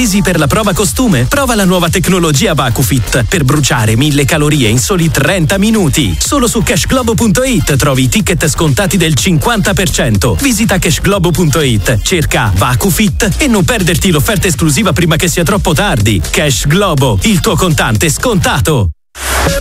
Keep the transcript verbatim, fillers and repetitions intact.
Pesi per la prova costume? Prova la nuova tecnologia VacuFit per bruciare mille calorie in soli trenta minuti. Solo su cashglobo punto it trovi i ticket scontati del cinquanta per cento. Visita cashglobo punto it, cerca VacuFit e non perderti l'offerta esclusiva prima che sia troppo tardi. Cash Globo, il tuo contante scontato.